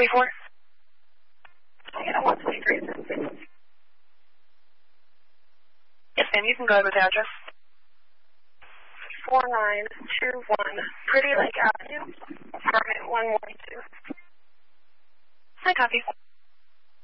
124? Yeah, 123. Yes, ma'am. You can go ahead with the address. 4921 Pretty Lake Avenue, apartment 112. I copy.